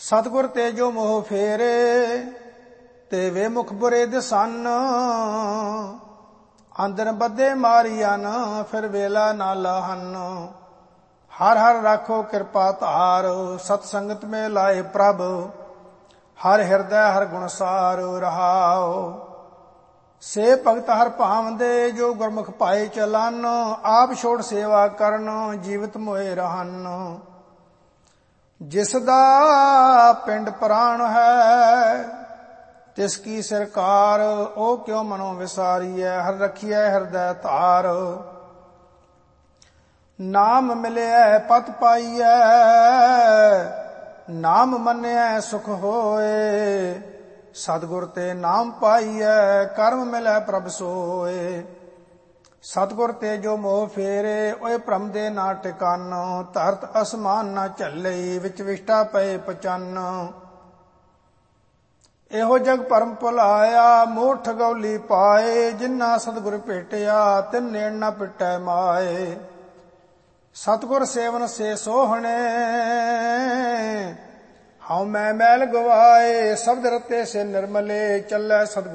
ਸਤਿਗੁਰ ਤੇ ਜੋ ਮੋਹ ਫੇਰੇ, ਤੇ ਵੇ ਮੁਖ ਬੁਰੇ ਦਿਸਨ। ਅੰਦਰ ਬੱਧੇ ਮਾਰੀਅਨ, ਫਿਰ ਵੇਲਾ ਨਾ ਲਾਹਨ। ਹਰ ਹਰ ਰਾਖੋ ਕਿਰਪਾ ਧਾਰ, ਸਤ ਸੰਗਤ ਮੇ ਲਾਏ ਪ੍ਰਭ। ਹਰ ਹਿਰਦੈ ਹਰ ਗੁਣ ਸਾਰ ਰਹਾਉ। ਸੇ ਭਗਤ ਹਰ ਭਾਵੰਦੇ, ਜੋ ਗੁਰਮੁਖ ਪਾਏ ਚਲਨ। ਆਪ ਛੋੜ ਸੇਵਾ ਕਰਨ, ਜੀਵਤ ਮੋਏ ਰਹਨ। ਜਿਸ ਦਾ ਪਿੰਡ ਪ੍ਰਾਣ ਹੈ, ਤਿਸ ਕੀ ਸਰਕਾਰ। ਉਹ ਕਿਉ ਮਨੋ ਵਿਸਾਰੀਐ, ਹਰ ਰਖੀਐ ਹਿਰਦੈ ਧਾਰ। ਨਾਮ ਮਿਲਿਐ ਪਤ ਪਾਈਐ, ਨਾਮ ਮੰਨਿਐ ਸੁਖ ਹੋਏ। ਸਤਿਗੁਰ ਤੇ ਨਾਮ ਪਾਈਐ, ਕਰਮ ਮਿਲੈ ਪ੍ਰਭ ਸੋਏ। ਸਤਿਗੁਰ ਤੇ ਜੋ ਮੋਹ ਫੇਰੇ, ਓਏ ਭ੍ਰਮ ਦੇ ਨਾ ਟਿਕਾਨ। ਧਰਤ ਅਸਮਾਨ ਨਾ ਝੱਲਈ, ਵਿੱਚ ਵਿਸ਼ਟਾ ਪਏ ਪਚੰਨ। ਇਹੋ ਜਗ ਭਰਮ ਭੁਲਾਇਆ, ਮੋਹ ਠਗੌਲੀ ਪਾਏ। ਜਿਨ੍ਹਾਂ ਸਤਿਗੁਰ ਭੇਟਿਆ, ਤਿਨ ਨੇੜ ਨਾ ਪਿਟੈ ਮਾਏ। ਸਤਿਗੁਰ ਸੇਵਨ ਸੇ ਸੋਹਣੇ, ਹਉ ਮੈਂ ਮੈਲ ਗਵਾਏ। ਸ਼ਬਦ ਰਤੇ ਸੇ ਨਿਰਮਲੇ, ਚੱਲੈ ਸਤਿਗੁਰ